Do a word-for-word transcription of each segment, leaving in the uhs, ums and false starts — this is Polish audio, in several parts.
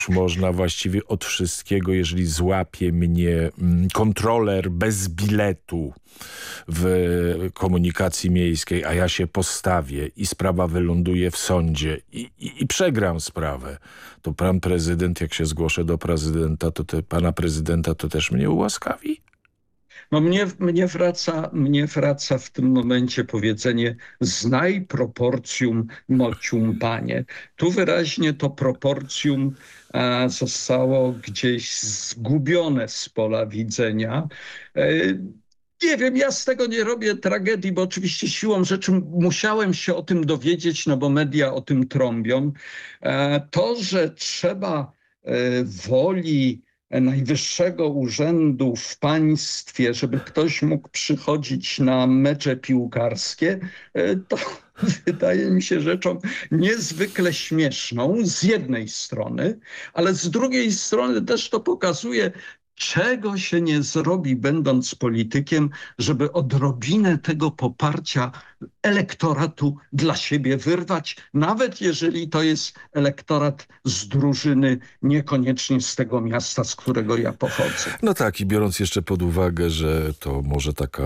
można właściwie od wszystkiego, jeżeli złapie mnie kontroler bez biletu w komunikacji miejskiej, a ja się postawię i sprawa wyląduje w sądzie i, i, i przegram sprawę, to pan prezydent, jak się zgłoszę do prezydenta, to te, pana prezydenta, to też mnie ułaskawi? No mnie, mnie, wraca, mnie wraca w tym momencie powiedzenie znaj proporcjum nocium panie. Tu wyraźnie to proporcjum a, zostało gdzieś zgubione z pola widzenia. E, Nie wiem, ja z tego nie robię tragedii, bo oczywiście siłą rzeczy musiałem się o tym dowiedzieć, no bo media o tym trąbią. E, To, że trzeba e, woli najwyższego urzędu w państwie, żeby ktoś mógł przychodzić na mecze piłkarskie, e, to wydaje mi się rzeczą niezwykle śmieszną z jednej strony, ale z drugiej strony też to pokazuje, czego się nie zrobi, będąc politykiem, żeby odrobinę tego poparcia elektoratu dla siebie wyrwać, nawet jeżeli to jest elektorat z drużyny, niekoniecznie z tego miasta, z którego ja pochodzę. No tak, i biorąc jeszcze pod uwagę, że to może taka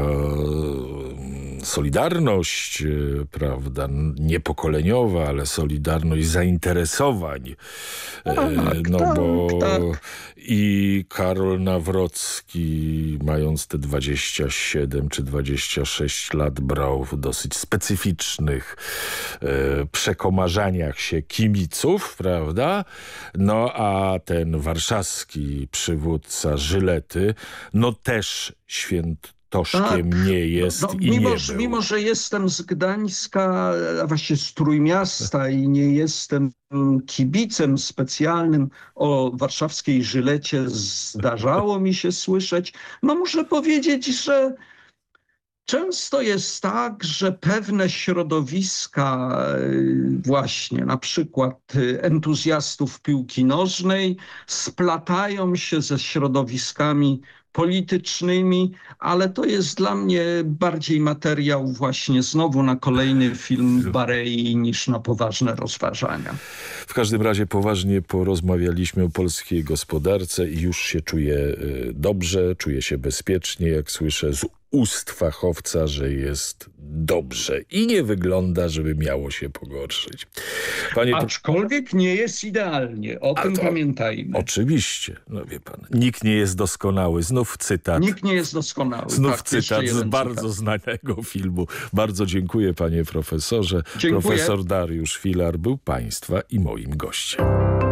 solidarność, prawda, niepokoleniowa, ale solidarność zainteresowań. Tak, no tak, bo tak. i Karol Nawrocki, mając te dwadzieścia siedem czy dwadzieścia sześć lat, brał w dosyć specyficznych e, przekomarzaniach się kibiców, prawda? No a ten warszawski przywódca Żylety, no też świętoszkiem Tak. nie jest No, no, i mimo, nie że, był. mimo, że jestem z Gdańska, a właściwie z Trójmiasta i nie jestem kibicem specjalnym o warszawskiej Żylecie, zdarzało mi się słyszeć, no muszę powiedzieć, że często jest tak, że pewne środowiska właśnie, na przykład entuzjastów piłki nożnej, splatają się ze środowiskami politycznymi, ale to jest dla mnie bardziej materiał właśnie znowu na kolejny film Barei niż na poważne rozważania. W każdym razie poważnie porozmawialiśmy o polskiej gospodarce i już się czuję dobrze, czuję się bezpiecznie, jak słyszę z ust fachowca, że jest dobrze i nie wygląda, żeby miało się pogorszyć. Panie... Aczkolwiek nie jest idealnie, o A tym to... pamiętajmy. Oczywiście, no wie pan, nikt nie jest doskonały. Znów cytat. Nikt nie jest doskonały. Znów tak, cytat z bardzo cytat. znanego filmu. Bardzo dziękuję, panie profesorze. Dziękuję. Profesor Dariusz Filar był państwa i moim gościem.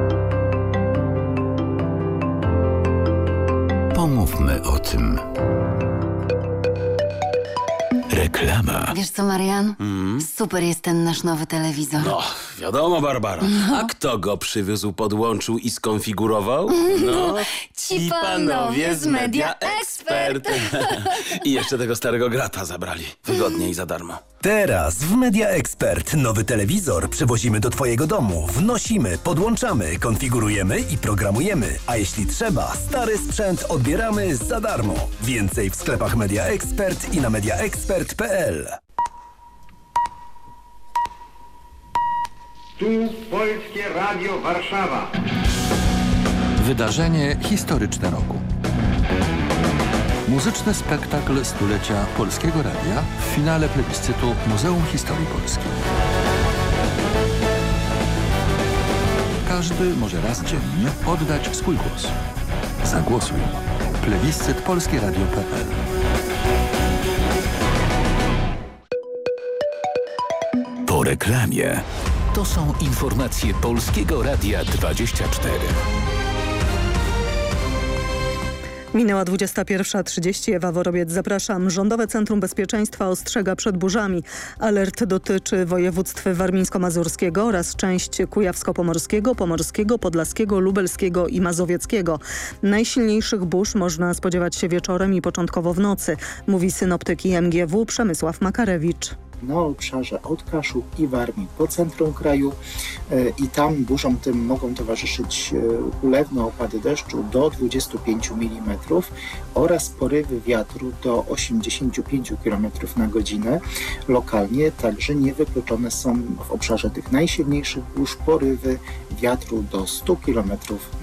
Pomówmy o tym. Reklama. Wiesz co, Marian? Mm? Super jest ten nasz nowy telewizor. No, wiadomo, Barbara. No. A kto go przywiózł, podłączył i skonfigurował? No, ci panowie z Media Expert. I jeszcze tego starego grata zabrali. Wygodnie i za darmo. Teraz w Media Expert nowy telewizor przywozimy do twojego domu. Wnosimy, podłączamy, konfigurujemy i programujemy. A jeśli trzeba, stary sprzęt odbieramy za darmo. Więcej w sklepach Media Expert i na mediaexpert kropka p l. Tu Polskie Radio Warszawa. Wydarzenie historyczne roku. Muzyczny spektakl stulecia Polskiego Radia w finale plebiscytu Muzeum Historii Polski. Każdy może raz dziennie oddać swój głos. Zagłosuj. Plebiscyt polskie radio kropka p l. Po reklamie. To są informacje Polskiego Radia dwadzieścia cztery. Minęła dwudziesta pierwsza trzydzieści. Ewa Worobiec, zapraszam. Rządowe Centrum Bezpieczeństwa ostrzega przed burzami. Alert dotyczy województw warmińsko-mazurskiego oraz część kujawsko-pomorskiego, pomorskiego, podlaskiego, lubelskiego i mazowieckiego. Najsilniejszych burz można spodziewać się wieczorem i początkowo w nocy, mówi synoptyk I M G W Przemysław Makarewicz. na obszarze od Kaszub i Warmii po centrum kraju i tam burzom tym mogą towarzyszyć ulewne opady deszczu do dwudziestu pięciu milimetrów oraz porywy wiatru do osiemdziesięciu pięciu kilometrów na godzinę. Lokalnie także niewykluczone są w obszarze tych najsilniejszych burz porywy wiatru do stu kilometrów